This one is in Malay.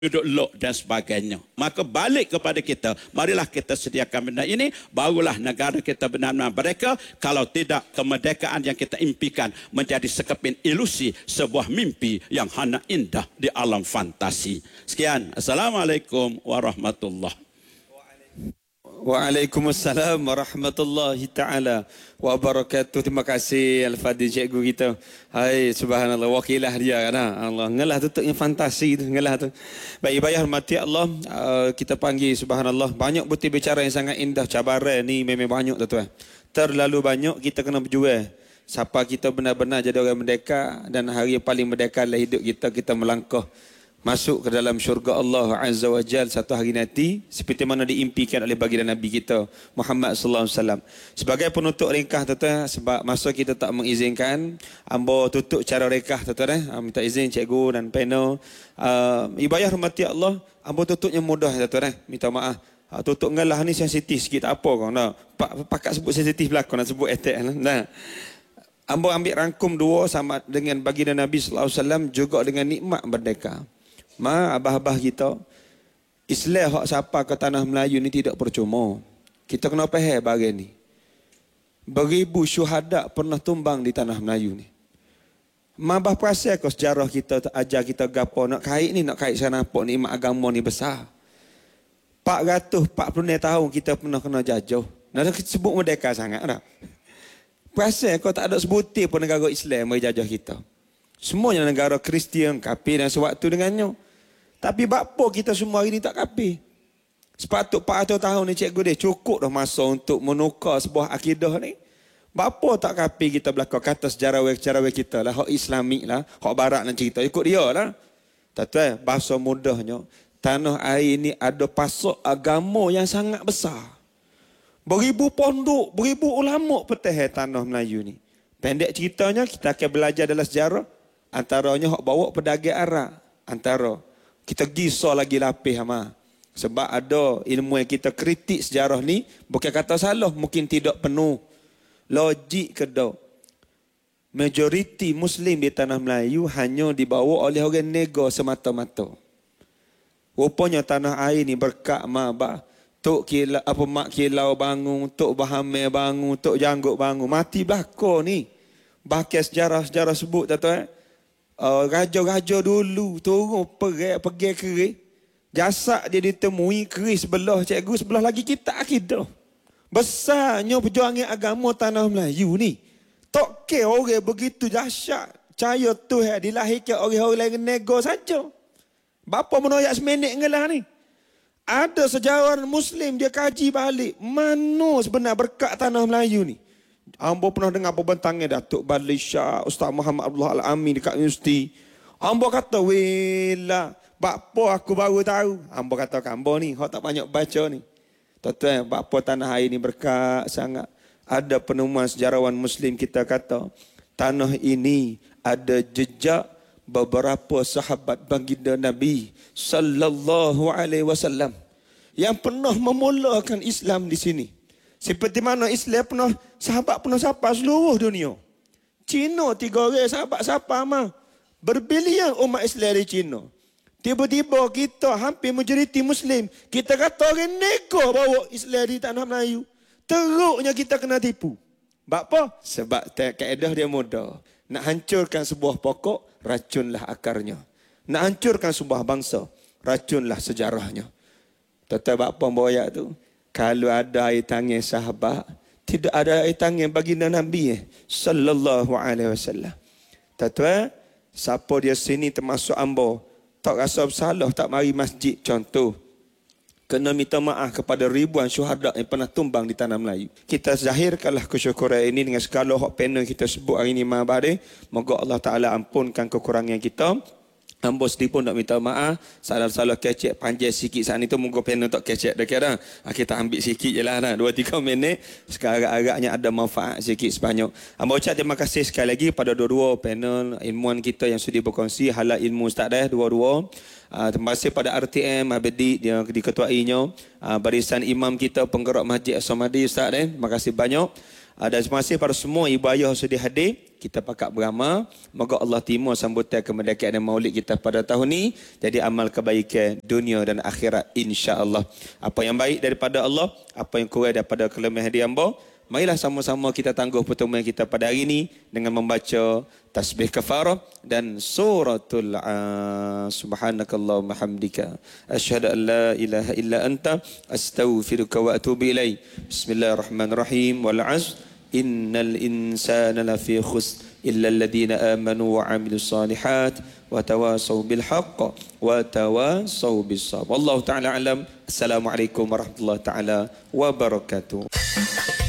duduk lok dan sebagainya. Maka balik kepada kita, marilah kita sediakan benda ini, barulah negara kita benar-benar mereka. Kalau tidak, kemerdekaan yang kita impikan menjadi sekeping ilusi sebuah mimpi yang hanya indah di alam fantasi. Sekian. Assalamualaikum warahmatullahi wabarakatuh. Waalaikumsalam warahmatullahi taala wabarakatuh. Terima kasih Al-Fadhil cikgu kita. Hai subhanallah, wakilah dia kan. Allah ngelah tutup yang fantasi tu, ngelah tu. Baik bayar hormati Allah, kita panggil subhanallah. Banyak butir bicara yang sangat indah. Cabaran ni memang banyak tuan. Terlalu banyak, kita kena berjuang. Siapa kita benar-benar jadi orang merdeka, dan hari yang paling merdeka adalah hidup kita melangkah masuk ke dalam syurga Allah Azza wa Jal satu hari nanti, seperti mana diimpikan oleh baginda Nabi kita Muhammad sallallahu alaihi wasallam. Sebagai penutup ringkas tuan, sebab masa kita tak mengizinkan, ambo tutup cara ringkas tuan. Minta izin cikgu dan panel. Ibayah hormati Allah, ambo tutupnya mudah tuan. Minta maaf. Tutup ngalah ni sensitif sikit, tak apa kau nak. Pakat sebut sensitif belakang nak sebut etek nah. Ambo ambil rangkum dua sama dengan baginda Nabi sallallahu alaihi wasallam, juga dengan nikmat merdeka. Abah-abah kita, Islam hak siapa ke tanah Melayu ni tidak percuma. Kita kena faham bahagian ni. Beribu syuhada pernah tumbang di tanah Melayu ni. Abah perasan ke sejarah kita ajar kita gapo nak kait ni, nak kait sana apa ni, nikmat agama ni besar. 440 tahun kita pernah kena jajah. Nak sebut merdeka sangat tak? Perasan kau tak ada sebutir pun negara Islam menjajah kita. Semuanya negara Kristian, kafir dan sewaktu dengannya. Tapi bapa kita semua hari ni tak kafir. Sepatut 400 tahun ni cikgu dia cukup dah masa untuk menukar sebuah akidah ni. Bapa tak kafir kita belakang, kata sejarah-sejarah kita lah, hak Islamik lah, hak barat nak cerita, ikut dia lah. Tuan, bahasa mudahnya, tanah air ni ada pasok agama yang sangat besar. Beribu pondok, beribu ulama petah tanah Melayu ni. Pendek ceritanya, kita akan belajar dalam sejarah. Antaranya hak bawa pedagang Arab. Antara kita gisau lagi lapis ama. Sebab ada ilmu yang kita kritik sejarah ni, bukan kata salah, mungkin tidak penuh. Logik ke dak. Majoriti Muslim di tanah Melayu hanya dibawa oleh orang nego semata-mata. Rupanya tanah air ni berkat mabah. Tok kila apa mak kilau bangun, tok bahamel bangun, tok janggut bangun, mati belaka ni. Bahkan sejarah-sejarah sebut tuan. Raja-raja dulu turun pergi keris. Jasad dia ditemui keris sebelah cikgu, sebelah lagi kita akidah. Besarnya perjuangan agama tanah Melayu ni. Tak kira orang begitu dahsyat. Cahaya Tuhan dilahirkan orang-orang yang nego saja. Bapa menoyak seminit ngelah ni. Ada sejarawan Muslim dia kaji balik. Mana sebenar berkat tanah Melayu ni? Ambo pernah dengar pembentangan Datuk Badli Shah, Ustaz Muhammad Abdullah Al-Amin dekat universiti. Ambo kata, wela, bapa aku baru tahu. Ambo kata, ambo ni, kau tak banyak baca ni. Tuan-tuan, bapa tanah air ni berkat sangat. Ada penemuan sejarawan Muslim kita kata, tanah ini ada jejak beberapa sahabat baginda Nabi sallallahu alaihi wasallam yang pernah memulakan Islam di sini. Seperti mana Islam sahabat pernah sapa seluruh dunia. Cina 3 orang sahabat sapa mah. Berbilion umat Islam di Cina. Tiba-tiba kita hampir majoriti Muslim. Kita kata orang nego bawa Islam di tanah Melayu. Teruknya kita kena tipu. Sebab apa? Sebab kaedah dia mudah. Nak hancurkan sebuah pokok, racunlah akarnya. Nak hancurkan sebuah bangsa, racunlah sejarahnya. Tetap apa boyak tu? Kalau ada air tangan sahabat, tidak ada air tangan baginda Nabi sallallahu alaihi wasallam. Tuan, siapa dia sini termasuk ambo, tak rasa bersalah tak mari masjid contoh. Kena minta maaf kepada ribuan syuhada yang pernah tumbang di tanah Melayu. Kita zahirkanlah kesyukuran ini dengan segala hak panel kita sebut hari ini mabade. Moga Allah Taala ampunkan kekurangan kita. Ambo sedih pun nak minta maaf. Salah-salah kecek panjang sikit saat itu. Moga panel tak kecek dah kira. Kita ambil sikit je lah. 2-3 minit. Sekarang agaknya ada manfaat sikit sebanyak. Ambo ucap terima kasih sekali lagi pada dua-dua panel ilmuwan kita yang sudi berkongsi. Halal ilmu Ustaz dah dua-dua. Terima kasih pada RTM Abedi yang diketuainya, barisan imam kita penggerak Masjid As-Samadi Ustaz. Terima kasih banyak. Dan terima kasih pada semua ibu ayah sudah hadir. Kita pakat beramal. Moga Allah timur sambutan kemerdekaan dan maulid kita pada tahun ini jadi amal kebaikan dunia dan akhirat insya-Allah. Apa yang baik daripada Allah, apa yang kurang daripada kelemahan hamba, marilah sama-sama kita tangguh pertemuan kita pada hari ini dengan membaca tasbih kafarah dan suratul subhanakallahumma hamdika asyhadu an la ilaha illa anta astaghfiruka wa atubu ilaik. Bismillahirrahmanirrahim. Wal 'asr innal insana lafi khusr illa alladhina amanu wa 'amilus solihat wa tawasaw bil haqq wa tawasaw bis sabr. Wallahu ta'ala alam. Assalamualaikum warahmatullahi taala wabarakatuh.